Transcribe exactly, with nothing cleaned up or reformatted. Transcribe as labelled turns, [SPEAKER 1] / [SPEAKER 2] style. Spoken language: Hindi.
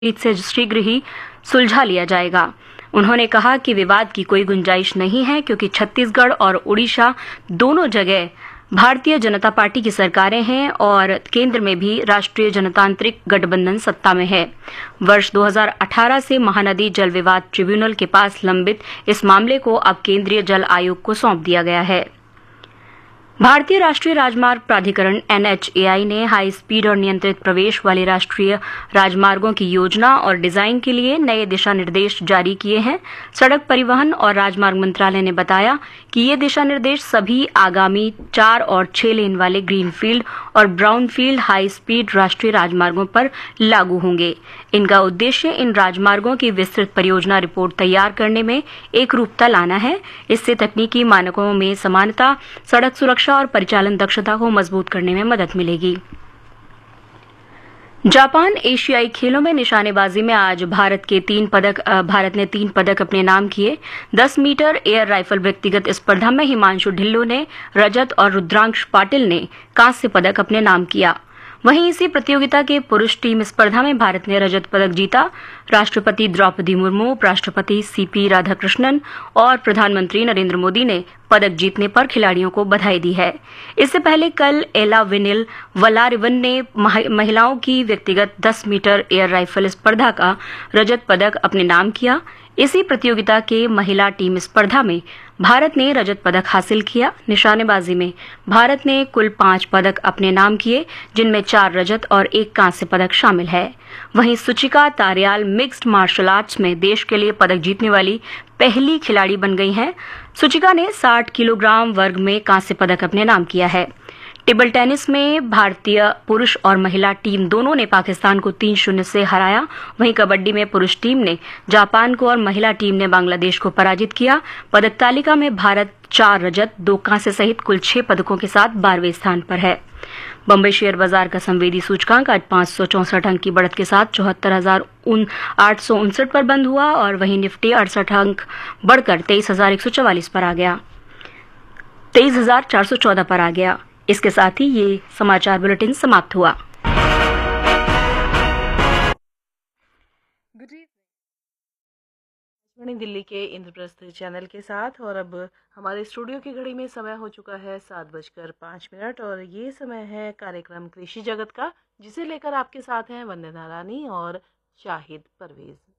[SPEAKER 1] से शीघ्र ही सुलझा लिया जाएगा। उन्होंने कहा कि विवाद की कोई गुंजाइश नहीं है क्योंकि छत्तीसगढ़ और उड़ीसा दोनों जगह भारतीय जनता पार्टी की सरकारें हैं और केंद्र में भी राष्ट्रीय जनतांत्रिक गठबंधन सत्ता में है। वर्ष दो हज़ार अठारह से महानदी जल विवाद ट्रिब्यूनल के पास लंबित इस मामले को अब केंद्रीय जल आयोग को सौंप दिया गया है। भारतीय राष्ट्रीय राजमार्ग प्राधिकरण एन एच ए आई ने हाई स्पीड और नियंत्रित प्रवेश वाले राष्ट्रीय राजमार्गों की योजना और डिजाइन के लिए नए दिशा निर्देश जारी किए हैं। सड़क परिवहन और राजमार्ग मंत्रालय ने बताया कि ये दिशा निर्देश सभी आगामी चार और छह लेन वाले ग्रीनफील्ड और ब्राउनफील्ड हाई स्पीड राष्ट्रीय राजमार्गों पर लागू होंगे। इनका उद्देश्य इन राजमार्गों की विस्तृत परियोजना रिपोर्ट तैयार करने में एक रूपता लाना है। इससे तकनीकी मानकों में समानता, सड़क सुरक्षा और परिचालन दक्षता को मजबूत करने में मदद मिलेगी। जापान एशियाई खेलों में निशानेबाजी में आज भारत के तीन पदक भारत ने तीन पदक अपने नाम किए। दस मीटर एयर राइफल व्यक्तिगत स्पर्धा में हिमांशु ढिल्लों ने रजत और रुद्रांश पाटिल ने कांस्य पदक अपने नाम किया। वहीं इसी प्रतियोगिता के पुरुष टीम स्पर्धा में भारत ने रजत पदक जीता। राष्ट्रपति द्रौपदी मुर्मू, उपराष्ट्रपति सी पी राधाकृष्णन और प्रधानमंत्री नरेंद्र मोदी ने पदक जीतने पर खिलाड़ियों को बधाई दी है। इससे पहले कल एला विनिल वलारिवन ने महिलाओं की व्यक्तिगत दस मीटर एयर राइफल स्पर्धा का रजत पदक अपने नाम किया। इसी प्रतियोगिता के महिला टीम स्पर्धा में भारत ने रजत पदक हासिल किया। निशानेबाजी में भारत ने कुल पांच पदक अपने नाम किए, जिनमें चार रजत और एक कांस्य पदक शामिल है। वहीं सुचिका तारियाल मिक्स्ड मार्शल आर्ट्स में देश के लिए पदक जीतने वाली पहली खिलाड़ी बन गई हैं। सुचिका ने साठ किलोग्राम वर्ग में कांस्य पदक अपने नाम किया है। टेबल टेनिस में भारतीय पुरुष और महिला टीम दोनों ने पाकिस्तान को तीन शून्य से हराया। वहीं कबड्डी में पुरुष टीम ने जापान को और महिला टीम ने बांग्लादेश को पराजित किया। पदक तालिका में भारत चार रजत, दो कांस्य सहित कुल छह पदकों के साथ बारहवें स्थान पर है। बम्बई शेयर बाजार का संवेदी सूचकांक आज पांच सौ चौसठ अंक की बढ़त के साथ चौहत्तर हजार आठ सौ उनसठ पर बंद हुआ और वहीं निफ्टी अड़सठ अंक बढ़कर तेईस हजार एक सौ चवालीस पर आ गया तेईस हजार चार सौ चौदह पर आ गया। इसके साथ ही ये समाचार बुलेटिन समाप्त हुआ।
[SPEAKER 2] दिल्ली के इंद्रप्रस्थ चैनल के साथ और अब हमारे स्टूडियो की घड़ी में समय हो चुका है सात बजकर पाँच मिनट और ये समय है कार्यक्रम कृषि जगत का, जिसे लेकर आपके साथ हैं वंदना रानी और शाहिद परवेज।